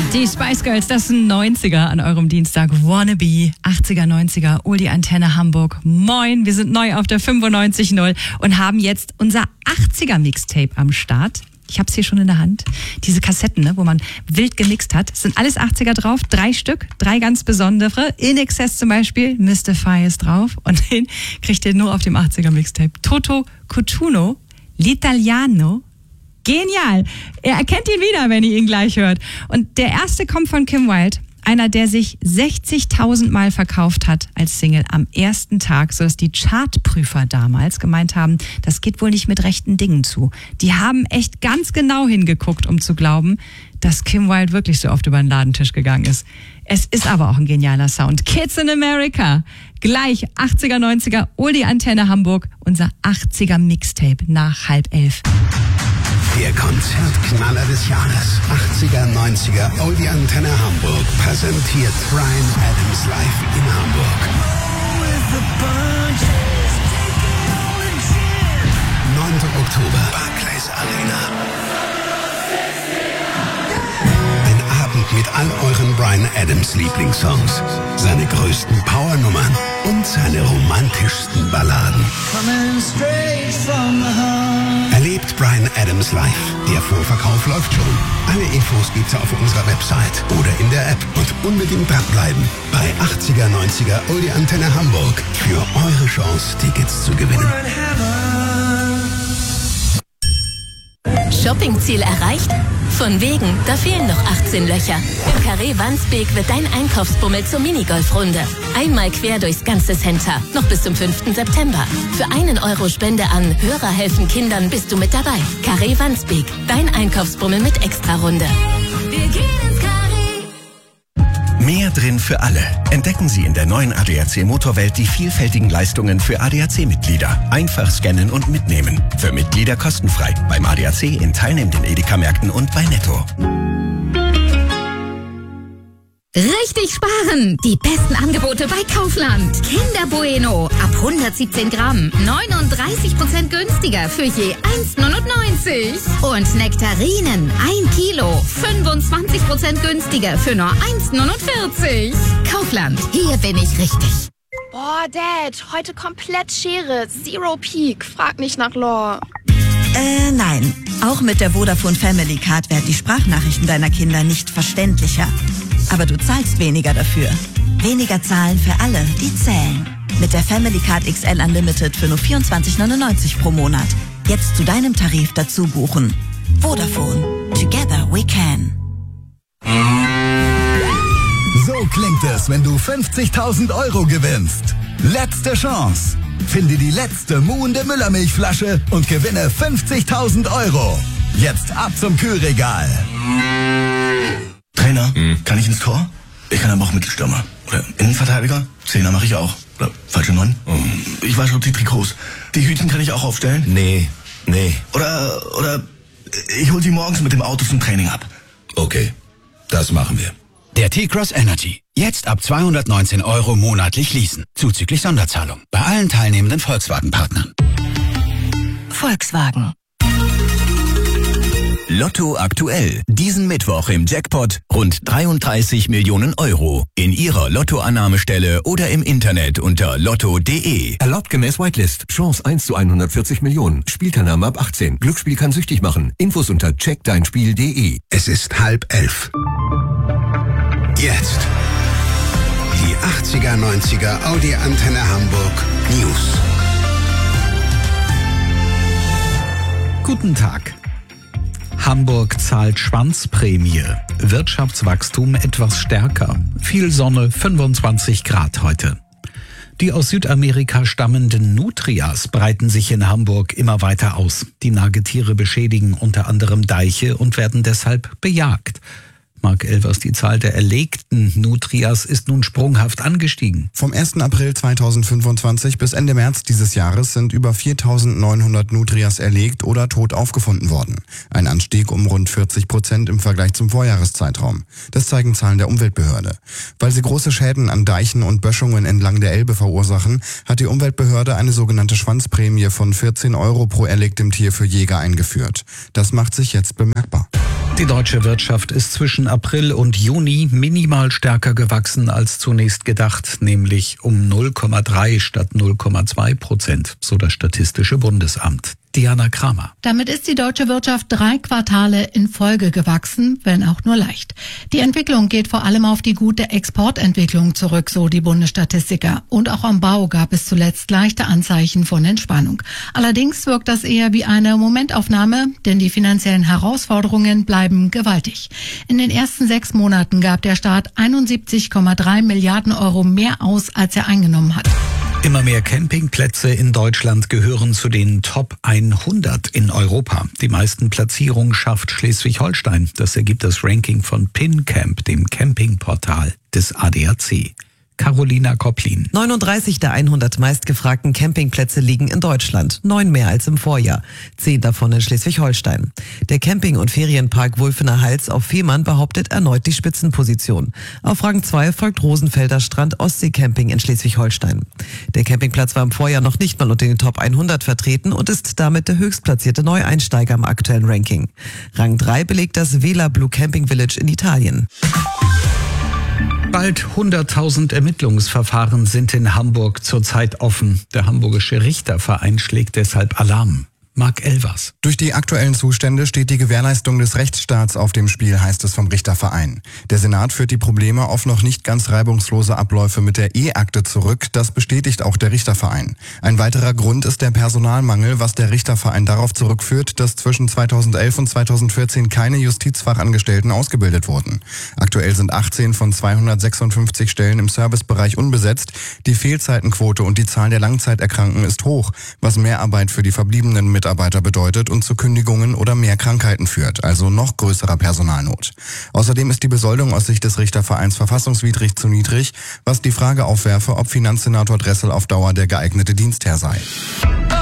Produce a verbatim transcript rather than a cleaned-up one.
Die Spice Girls, das sind neunziger an eurem Dienstag. Wannabe, achtziger, neunziger, Uli Antenne Hamburg. Moin, wir sind neu auf der fünfundneunzig null und haben jetzt unser achtziger Mixtape am Start. Ich habe es hier schon in der Hand. Diese Kassetten, ne, wo man wild gemixt hat, sind alles achtziger drauf. Drei Stück, drei ganz besondere. In Excess zum Beispiel, Mystify ist drauf. Und den kriegt ihr nur auf dem achtziger Mixtape. Toto Cutugno, L'Italiano. Genial. Ihr erkennt ihn wieder, wenn ihr ihn gleich hört. Und der erste kommt von Kim Wilde. Einer, der sich sechzigtausend Mal verkauft hat als Single am ersten Tag, sodass die Chartprüfer damals gemeint haben, das geht wohl nicht mit rechten Dingen zu. Die haben echt ganz genau hingeguckt, um zu glauben, dass Kim Wilde wirklich so oft über den Ladentisch gegangen ist. Es ist aber auch ein genialer Sound. Kids in America. Gleich achtziger, neunziger, Uli Antenne Hamburg, unser achtziger Mixtape nach halb elf. Der Konzertknaller des Jahres. achtziger, neunziger, Uli Antenne Hamburg präsentiert Bryan Adams live in Hamburg. neunter Oktober, Barclays Arena. Ein Abend mit all euren Bryan Adams Lieblingssongs, seine größten Powernummern und seine romantischsten Balladen. Erlebt Bryan Adams live. Der Vorverkauf läuft schon. Alle Infos gibt's auf unserer Website oder in der App. Und unbedingt dranbleiben bei achtziger, neunziger Uli Antenne Hamburg für eure Chance, Tickets zu gewinnen. Shoppingziel erreicht? Von wegen, da fehlen noch achtzehn Löcher. Im Carré Wandsbek wird dein Einkaufsbummel zur Minigolfrunde. Einmal quer durchs ganze Center. Noch bis zum fünften September. Für einen Euro Spende an Hörer helfen Kindern bist du mit dabei. Carré Wandsbek, dein Einkaufsbummel mit Extrarunde. Wir gehen ins Carré. Mehr drin für alle. Entdecken Sie in der neuen A D A C Motorwelt die vielfältigen Leistungen für A D A C-Mitglieder. Einfach scannen und mitnehmen. Für Mitglieder kostenfrei. Beim A D A C in teilnehmenden Edeka-Märkten und bei Netto. Richtig sparen! Die besten Angebote bei Kaufland. Kinder Bueno ab hundertsiebzehn Gramm neununddreißig Prozent günstiger für je eins neunundneunzig. Und Nektarinen ein Kilo fünfundzwanzig Prozent günstiger für nur eins neunundvierzig. Kaufland, hier bin ich richtig. Boah, Dad, heute komplett Schere. Zero Peak. Frag nicht nach Lore. Äh, nein. Auch mit der Vodafone Family Card werden die Sprachnachrichten deiner Kinder nicht verständlicher. Aber du zahlst weniger dafür. Weniger zahlen für alle, die zählen. Mit der Family Card X L Unlimited für nur vierundzwanzig neunundneunzig pro Monat. Jetzt zu deinem Tarif dazu buchen. Vodafone. Together we can. So klingt es, wenn du fünfzigtausend Euro gewinnst. Letzte Chance. Finde die letzte muhende Müllermilchflasche und gewinne fünfzigtausend Euro. Jetzt ab zum Kühlregal. Trainer, hm. kann ich ins Tor? Ich kann aber auch Mittelstürmer. Oder Innenverteidiger? Zehner mache ich auch. Oder falsche Neun? Oh. Ich wasche auch die Trikots. Die Hütchen kann ich auch aufstellen? Nee, nee. Oder, oder ich hol sie morgens mit dem Auto zum Training ab. Okay, das machen wir. Der T-Cross Energy. Jetzt ab zweihundertneunzehn Euro monatlich leasen. Zuzüglich Sonderzahlung. Bei allen teilnehmenden Volkswagen-Partnern. Volkswagen. Lotto aktuell. Diesen Mittwoch im Jackpot rund dreiunddreißig Millionen Euro. In Ihrer Lottoannahmestelle oder im Internet unter lotto punkt de. Erlaubt gemäß Whitelist. Chance eins zu hundertvierzig Millionen. Spielteilnahme ab achtzehn. Glücksspiel kann süchtig machen. Infos unter check dein spiel punkt de. Es ist halb elf. Jetzt. Die achtziger, neunziger Audi Antenne Hamburg News. Guten Tag. Hamburg zahlt Schwanzprämie. Wirtschaftswachstum etwas stärker. Viel Sonne, fünfundzwanzig Grad heute. Die aus Südamerika stammenden Nutrias breiten sich in Hamburg immer weiter aus. Die Nagetiere beschädigen unter anderem Deiche und werden deshalb bejagt. Mark Elvers, die Zahl der erlegten Nutrias ist nun sprunghaft angestiegen. Vom ersten April zweitausendfünfundzwanzig bis Ende März dieses Jahres sind über viertausendneunhundert Nutrias erlegt oder tot aufgefunden worden. Ein Anstieg um rund vierzig Prozent im Vergleich zum Vorjahreszeitraum. Das zeigen Zahlen der Umweltbehörde. Weil sie große Schäden an Deichen und Böschungen entlang der Elbe verursachen, hat die Umweltbehörde eine sogenannte Schwanzprämie von vierzehn Euro pro erlegtem Tier für Jäger eingeführt. Das macht sich jetzt bemerkbar. Die deutsche Wirtschaft ist zwischen April und Juni minimal stärker gewachsen als zunächst gedacht, nämlich um null Komma drei statt null Komma zwei Prozent, so das Statistische Bundesamt. Diana Kramer. Damit ist die deutsche Wirtschaft drei Quartale in Folge gewachsen, wenn auch nur leicht. Die Entwicklung geht vor allem auf die gute Exportentwicklung zurück, so die Bundesstatistiker. Und auch am Bau gab es zuletzt leichte Anzeichen von Entspannung. Allerdings wirkt das eher wie eine Momentaufnahme, denn die finanziellen Herausforderungen bleiben gewaltig. In den ersten sechs Monaten gab der Staat einundsiebzig Komma drei Milliarden Euro mehr aus, als er eingenommen hat. Immer mehr Campingplätze in Deutschland gehören zu den Top hundert in Europa. Die meisten Platzierungen schafft Schleswig-Holstein. Das ergibt das Ranking von PinCamp, dem Campingportal des A D A C. Carolina Kopplin. neununddreißig der hundert meistgefragten Campingplätze liegen in Deutschland, neun mehr als im Vorjahr, zehn davon in Schleswig-Holstein. Der Camping- und Ferienpark Wulfener Hals auf Fehmarn behauptet erneut die Spitzenposition. Auf Rang zwei folgt Rosenfelder Strand Ostsee-Camping in Schleswig-Holstein. Der Campingplatz war im Vorjahr noch nicht mal unter den Top hundert vertreten und ist damit der höchstplatzierte Neueinsteiger im aktuellen Ranking. Rang drei belegt das Vela Blue Camping Village in Italien. Bald hunderttausend Ermittlungsverfahren sind in Hamburg zurzeit offen. Der Hamburgische Richterverein schlägt deshalb Alarm. Marc Elvers. Durch die aktuellen Zustände steht die Gewährleistung des Rechtsstaats auf dem Spiel, heißt es vom Richterverein. Der Senat führt die Probleme auf noch nicht ganz reibungslose Abläufe mit der E-Akte zurück. Das bestätigt auch der Richterverein. Ein weiterer Grund ist der Personalmangel, was der Richterverein darauf zurückführt, dass zwischen zweitausendelf und zweitausendvierzehn keine Justizfachangestellten ausgebildet wurden. Aktuell sind achtzehn von zweihundertsechsundfünfzig Stellen im Servicebereich unbesetzt. Die Fehlzeitenquote und die Zahl der Langzeiterkrankten ist hoch, was Mehrarbeit für die verbliebenen Mitarbeiter Mitarbeiter bedeutet und zu Kündigungen oder mehr Krankheiten führt, also noch größerer Personalnot. Außerdem ist die Besoldung aus Sicht des Richtervereins verfassungswidrig zu niedrig, was die Frage aufwerfe, ob Finanzsenator Dressel auf Dauer der geeignete Dienstherr sei.